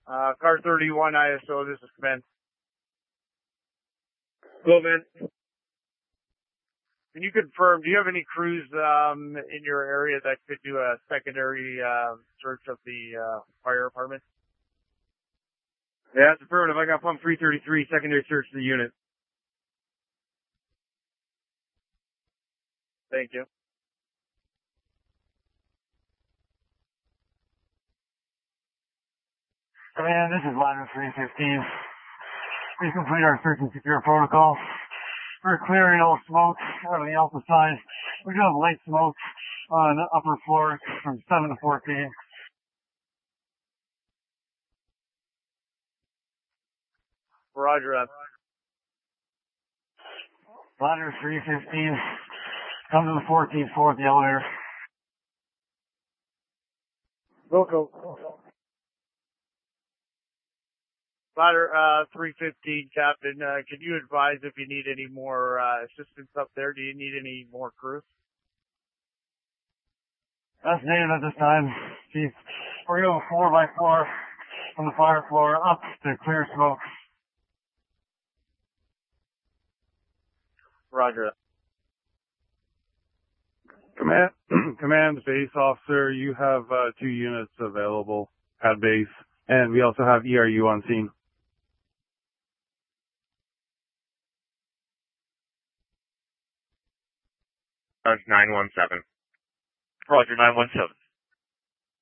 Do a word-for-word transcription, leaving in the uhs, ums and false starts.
Uh, car thirty-one I S O, this is Command. Hello, man. Can you confirm, do you have any crews um, in your area that could do a secondary uh, search of the uh, fire department? Yeah, it's affirmative. I got pump three thirty-three, secondary search of the unit. Thank you. Command, this is Ladder three fifteen. We complete our search and secure protocol. We're clearing all smoke out of the alpha side. We do have light smoke on the upper floor from seven to fourteen. Roger that. Ladder three fifteen. Come to the fourteenth floor at the elevator. Go, go. Ladder uh, three fifteen, Captain. Uh, can you advise if you need any more uh, assistance up there? Do you need any more crews? That's needed at this time. Chief, we're going floor by floor from the fire floor up to clear smoke. Roger. Command, command base officer, you have uh, two units available at base, and we also have E R U on scene. nine one seven. Roger, nine one seven.